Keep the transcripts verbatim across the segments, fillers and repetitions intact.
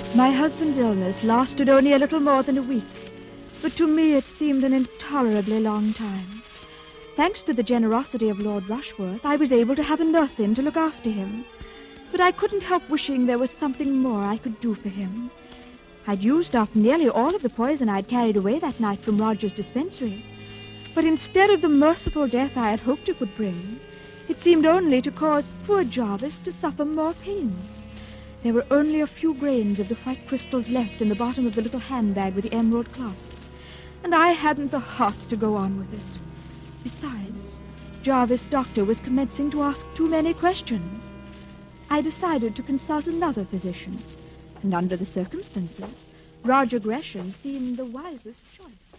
My husband's illness lasted only a little more than a week, but to me it seemed an intolerably long time. Thanks to the generosity of Lord Rushworth, I was able to have a nurse in to look after him. But I couldn't help wishing there was something more I could do for him. I'd used up nearly all of the poison I'd carried away that night from Roger's dispensary. But instead of the merciful death I had hoped it would bring, it seemed only to cause poor Jarvis to suffer more pain. There were only a few grains of the white crystals left in the bottom of the little handbag with the emerald clasp, and I hadn't the heart to go on with it. Besides, Jarvis' doctor was commencing to ask too many questions. I decided to consult another physician, and under the circumstances, Roger Gresham seemed the wisest choice.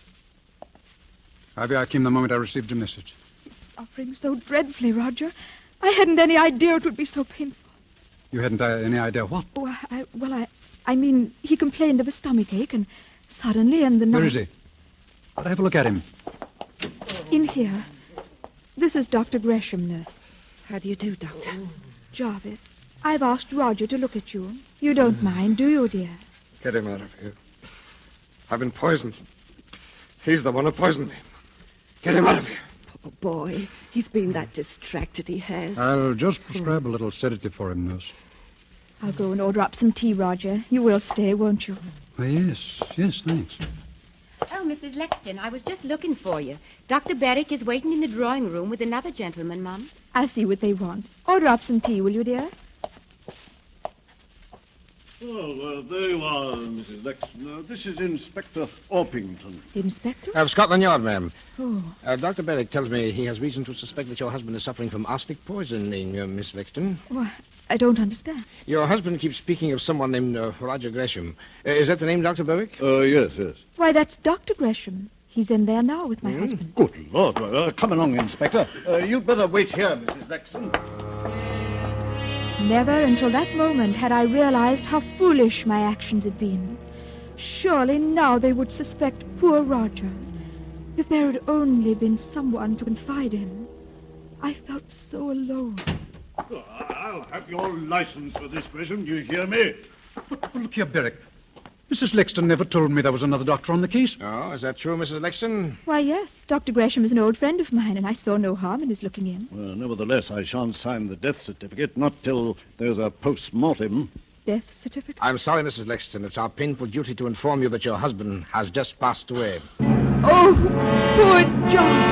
Ivy, I came the moment I received your message. He's suffering so dreadfully, Roger. I hadn't any idea it would be so painful. You hadn't uh, any idea what? Oh, I, well, I, I mean, he complained of a stomachache, and suddenly in the night... Where is he? I'll have a look at him. In here. This is Doctor Gresham, nurse. How do you do, Doctor? Jarvis, I've asked Roger to look at you. You don't mind, do you, dear? Get him out of here. I've been poisoned. He's the one who poisoned me. Get him out of here. Poor boy. He's been that distracted, he has. I'll just prescribe a little sedative for him, nurse. I'll go and order up some tea, Roger. You will stay, won't you? Oh, yes. Yes, thanks. Oh, Missus Lexton, I was just looking for you. Doctor Berwick is waiting in the drawing room with another gentleman, Mum. I'll see what they want. Order up some tea, will you, dear? Well, uh, there you are, Missus Lexton. Uh, this is Inspector Orpington. Inspector? Of Scotland Yard, ma'am. Oh. Uh, Doctor Berwick tells me he has reason to suspect that your husband is suffering from arsenic poisoning, uh, Miss Lexton. Well, I don't understand. Your husband keeps speaking of someone named uh, Roger Gresham. Uh, is that the name, Doctor Berwick? Uh, yes, yes. Why, that's Doctor Gresham. He's in there now with my Mm. husband. Good Lord. Uh, come along, Inspector. Uh, you'd better wait here, Missus Lexton. Never until that moment had I realized how foolish my actions had been. Surely now they would suspect poor Roger. If there had only been someone to confide in. I felt so alone. I'll have your license for this, Gresham. Do you hear me? But look here, Berwick. Missus Lexton never told me there was another doctor on the case. Oh, is that true, Missus Lexton? Why, yes. Doctor Gresham is an old friend of mine, and I saw no harm in his looking in. Well, nevertheless, I shan't sign the death certificate, not till there's a post-mortem. Death certificate? I'm sorry, Missus Lexton. It's our painful duty to inform you that your husband has just passed away. Oh, poor John!